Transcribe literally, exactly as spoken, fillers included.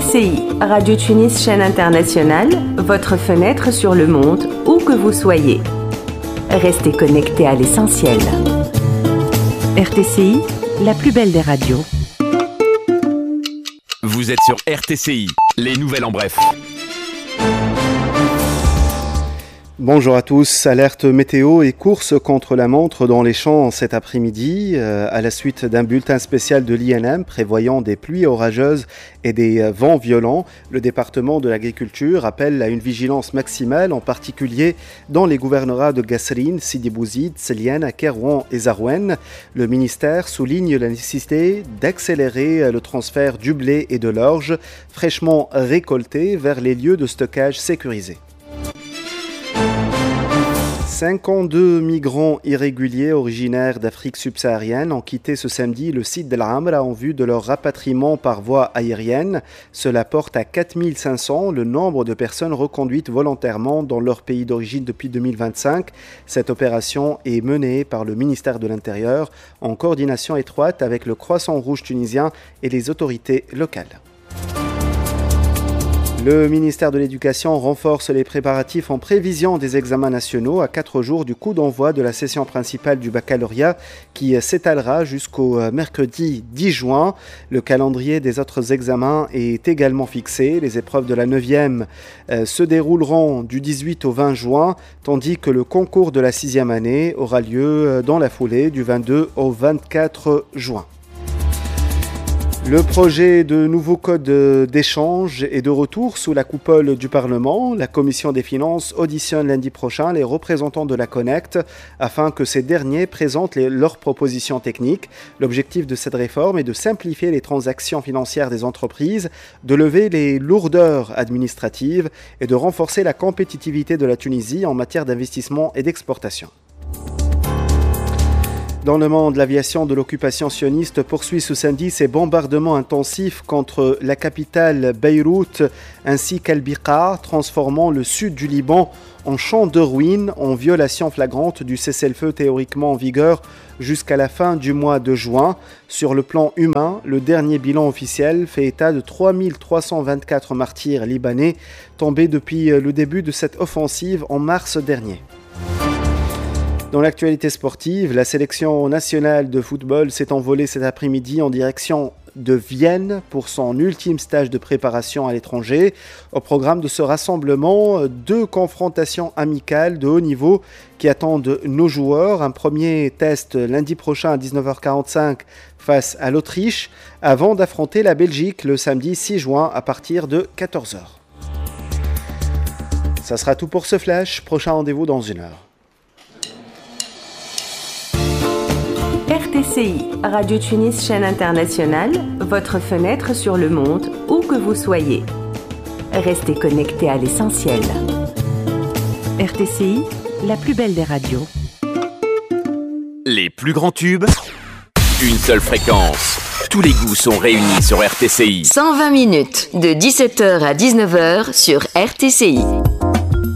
C I, Radio Tunis chaîne internationale, votre fenêtre sur le monde, où que vous soyez. Restez connectés à l'essentiel. R T C I, la plus belle des radios. Vous êtes sur R T C I, les nouvelles en bref. Bonjour à tous, alerte météo et course contre la montre dans les champs cet après-midi euh, à la suite d'un bulletin spécial de l'I N M prévoyant des pluies orageuses et des euh, vents violents. Le département de l'agriculture appelle à une vigilance maximale, en particulier dans les gouvernorats de Gasserine, Sidi Bouzid, Seliane, Akerouan et Zarouane. Le ministère souligne la nécessité d'accélérer le transfert du blé et de l'orge fraîchement récolté vers les lieux de stockage sécurisés. cinquante-deux migrants irréguliers originaires d'Afrique subsaharienne ont quitté ce samedi le site d'El Amra en vue de leur rapatriement par voie aérienne. Cela porte à quatre mille cinq cents le nombre de personnes reconduites volontairement dans leur pays d'origine depuis deux mille vingt-cinq. Cette opération est menée par le ministère de l'Intérieur en coordination étroite avec le Croissant Rouge tunisien et les autorités locales. Le ministère de l'Éducation renforce les préparatifs en prévision des examens nationaux à quatre jours du coup d'envoi de la session principale du baccalauréat qui s'étalera jusqu'au mercredi dix juin. Le calendrier des autres examens est également fixé. Les épreuves de la neuvième euh, se dérouleront du dix-huit au vingt juin, tandis que le concours de la sixième année aura lieu dans la foulée du vingt-deux au vingt-quatre juin. Le projet de nouveau code d'échange est de retour sous la coupole du Parlement. La Commission des finances auditionne lundi prochain les représentants de la Connect afin que ces derniers présentent les, leurs propositions techniques. L'objectif de cette réforme est de simplifier les transactions financières des entreprises, de lever les lourdeurs administratives et de renforcer la compétitivité de la Tunisie en matière d'investissement et d'exportation. Dans le monde, l'aviation de l'occupation sioniste poursuit ce samedi ses bombardements intensifs contre la capitale Beyrouth ainsi qu'Al-Biqa, transformant le sud du Liban en champ de ruines en violation flagrante du cessez-le-feu théoriquement en vigueur jusqu'à la fin du mois de juin. Sur le plan humain, le dernier bilan officiel fait état de trois mille trois cent vingt-quatre martyrs libanais tombés depuis le début de cette offensive en mars dernier. Dans l'actualité sportive, la sélection nationale de football s'est envolée cet après-midi en direction de Vienne pour son ultime stage de préparation à l'étranger. Au programme de ce rassemblement, deux confrontations amicales de haut niveau qui attendent nos joueurs. Un premier test lundi prochain à dix-neuf heures quarante-cinq face à l'Autriche, avant d'affronter la Belgique le samedi six juin à partir de quatorze heures. Ça sera tout pour ce flash. Prochain rendez-vous dans une heure. R T C I, Radio Tunis chaîne internationale, votre fenêtre sur le monde, où que vous soyez. Restez connectés à l'essentiel. R T C I, la plus belle des radios. Les plus grands tubes, une seule fréquence. Tous les goûts sont réunis sur R T C I. cent vingt minutes, de dix-sept heures à dix-neuf heures sur R T C I.